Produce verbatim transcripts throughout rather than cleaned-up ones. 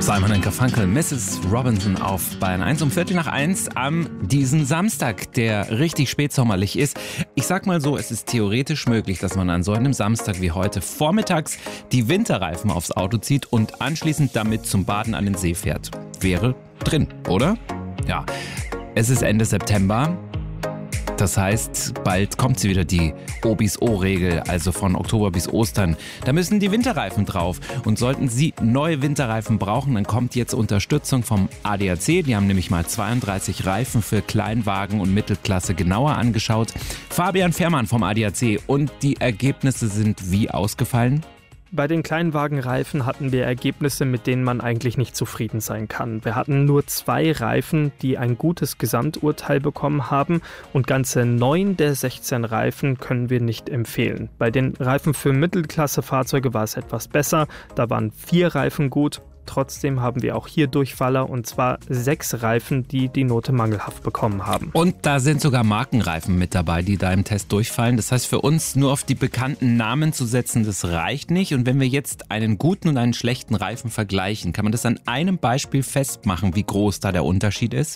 Simon and Garfunkel, Misses Robinson auf Bayern eins um Viertel nach eins am diesen Samstag, der richtig spätsommerlich ist. Ich sag mal so, es ist theoretisch möglich, dass man an so einem Samstag wie heute vormittags die Winterreifen aufs Auto zieht und anschließend damit zum Baden an den See fährt. Wäre drin, oder? Ja, es ist Ende September. Das heißt, bald kommt sie wieder, die O bis O-Regel, also von Oktober bis Ostern. Da müssen die Winterreifen drauf. Und sollten Sie neue Winterreifen brauchen, dann kommt jetzt Unterstützung vom A D A C. Die haben nämlich mal zweiunddreißig Reifen für Kleinwagen und Mittelklasse genauer angeschaut. Fabian Fährmann vom A D A C. Und die Ergebnisse sind wie ausgefallen? Bei den Kleinwagenreifen hatten wir Ergebnisse, mit denen man eigentlich nicht zufrieden sein kann. Wir hatten nur zwei Reifen, die ein gutes Gesamturteil bekommen haben, und ganze neun der sechzehn Reifen können wir nicht empfehlen. Bei den Reifen für Mittelklasse-Fahrzeuge war es etwas besser, da waren vier Reifen gut. Trotzdem haben wir auch hier Durchfaller, und zwar sechs Reifen, die die Note mangelhaft bekommen haben. Und da sind sogar Markenreifen mit dabei, die da im Test durchfallen. Das heißt, für uns nur auf die bekannten Namen zu setzen, das reicht nicht. Und wenn wir jetzt einen guten und einen schlechten Reifen vergleichen, kann man das an einem Beispiel festmachen, wie groß da der Unterschied ist?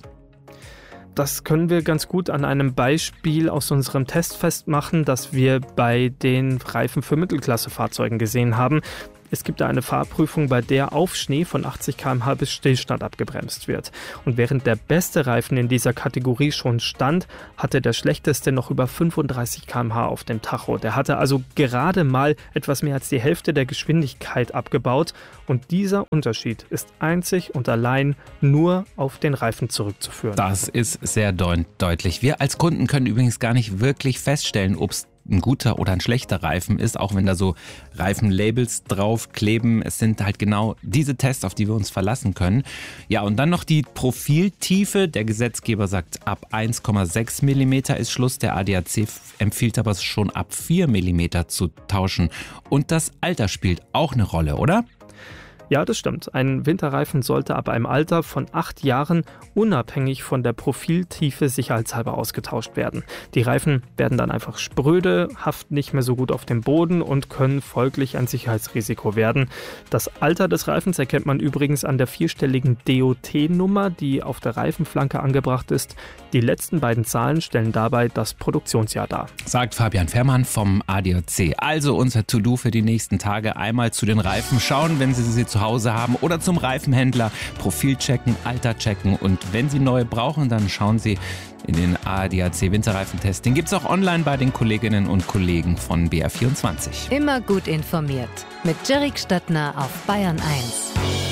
Das können wir ganz gut an einem Beispiel aus unserem Test festmachen, das wir bei den Reifen für Mittelklasse-Fahrzeugen gesehen haben. Es gibt da eine Fahrprüfung, bei der auf Schnee von achtzig Kilometer pro Stunde bis Stillstand abgebremst wird. Und während der beste Reifen in dieser Kategorie schon stand, hatte der schlechteste noch über fünfunddreißig Kilometer pro Stunde auf dem Tacho. Der hatte also gerade mal etwas mehr als die Hälfte der Geschwindigkeit abgebaut. Und dieser Unterschied ist einzig und allein nur auf den Reifen zurückzuführen. Das ist sehr deut- deutlich. Wir als Kunden können übrigens gar nicht wirklich feststellen, ob es ein guter oder ein schlechter Reifen ist, auch wenn da so Reifenlabels drauf kleben. Es sind halt genau diese Tests, auf die wir uns verlassen können. Ja, und dann noch die Profiltiefe. Der Gesetzgeber sagt, ab eins Komma sechs Millimeter ist Schluss. Der A D A C empfiehlt aber schon ab vier Millimeter zu tauschen. Und das Alter spielt auch eine Rolle, oder? Ja, das stimmt. Ein Winterreifen sollte ab einem Alter von acht Jahren unabhängig von der Profiltiefe sicherheitshalber ausgetauscht werden. Die Reifen werden dann einfach spröde, haften nicht mehr so gut auf dem Boden und können folglich ein Sicherheitsrisiko werden. Das Alter des Reifens erkennt man übrigens an der vierstelligen D O T-Nummer, die auf der Reifenflanke angebracht ist. Die letzten beiden Zahlen stellen dabei das Produktionsjahr dar. Sagt Fabian Fährmann vom A D A C. Also unser To-Do für die nächsten Tage: einmal zu den Reifen schauen, wenn Sie sie zu Hause haben, oder zum Reifenhändler, Profil checken, Alter checken, und wenn Sie neue brauchen, dann schauen Sie in den A D A C Winterreifentest. Den gibt es auch online bei den Kolleginnen und Kollegen von B R vierundzwanzig. Immer gut informiert mit Jerick Stöttner auf Bayern eins.